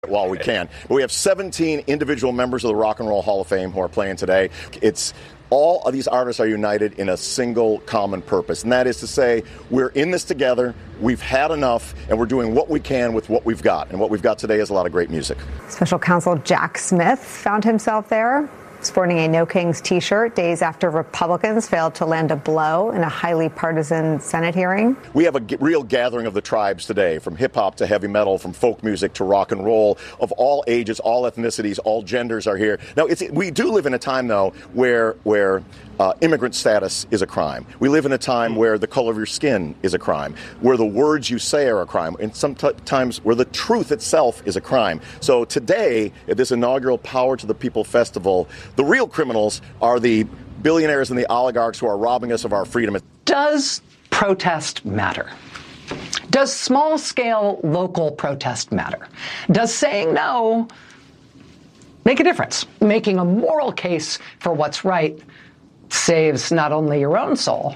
while we can. But we have 17 individual members of the Rock and Roll Hall of Fame who are playing today. It's all of these artists are united in a single common purpose, and that is to say we're in this together, we've had enough, and we're doing what we can with what we've got. And what we've got today is a lot of great music. Special Counsel Jack Smith found himself there, sporting a No Kings T-shirt days after Republicans failed to land a blow in a highly partisan Senate hearing. We have a real gathering of the tribes today, from hip-hop to heavy metal, from folk music to rock and roll, of all ages, all ethnicities, all genders are here. Now, we do live in a time, though, where immigrant status is a crime. We live in a time where the color of your skin is a crime, where the words you say are a crime, and sometimes where the truth itself is a crime. So today, at this inaugural Power to the People Festival, the real criminals are the billionaires and the oligarchs who are robbing us of our freedom. Does protest matter? Does small-scale local protest matter? Does saying no make a difference? Making a moral case for what's right saves not only your own soul,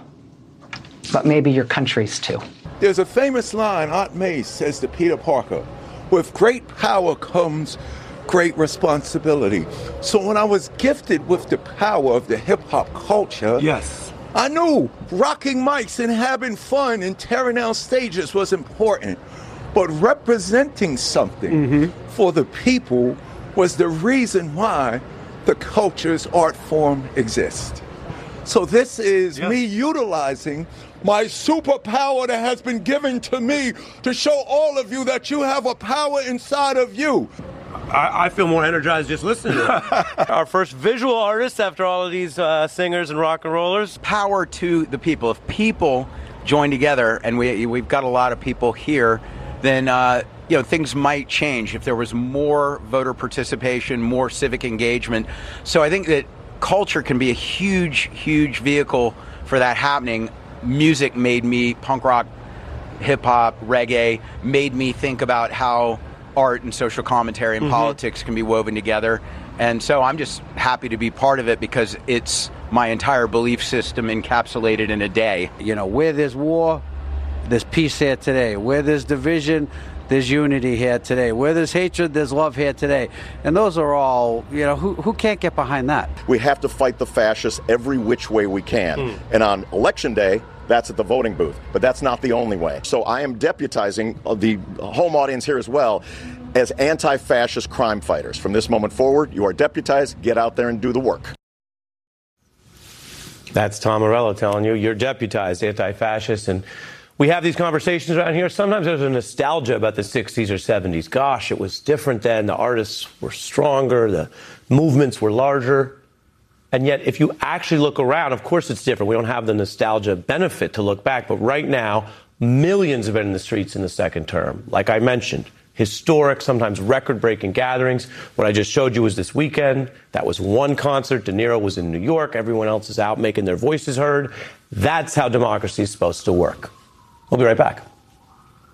but maybe your country's too. There's a famous line Aunt May says to Peter Parker, with great power comes great responsibility. So when I was gifted with the power of the hip-hop culture, yes, I knew rocking mics and having fun and tearing down stages was important. But representing something for the people was the reason why the culture's art form exists. So this is me utilizing my superpower that has been given to me to show all of you that you have a power inside of you. I feel more energized just listening to it. Our first visual artist after all of these singers and rock and rollers. Power to the people. If people join together, and we've got a lot of people here, then things might change if there was more voter participation, more civic engagement. So I think that culture can be a huge, huge vehicle for that happening. Music made me, punk rock, hip hop, reggae, made me think about how art and social commentary and politics can be woven together. And so I'm just happy to be part of it because it's my entire belief system encapsulated in a day. You know, where there's war, there's peace here today. Where there's division, there's unity here today. Where there's hatred, there's love here today. And those are all, who can't get behind that? We have to fight the fascists every which way we can. And on Election Day, that's at the voting booth. But that's not the only way. So I am deputizing the home audience here as well as anti-fascist crime fighters. From this moment forward, you are deputized. Get out there and do the work. That's Tom Morello telling you you're deputized, anti-fascist. And we have these conversations around here. Sometimes there's a nostalgia about the 60s or 70s. Gosh, it was different then. The artists were stronger. The movements were larger. And yet, if you actually look around, of course it's different. We don't have the nostalgia benefit to look back. But right now, millions have been in the streets in the second term. Like I mentioned, historic, sometimes record-breaking gatherings. What I just showed you was this weekend. That was one concert. De Niro was in New York. Everyone else is out making their voices heard. That's how democracy is supposed to work. We'll be right back.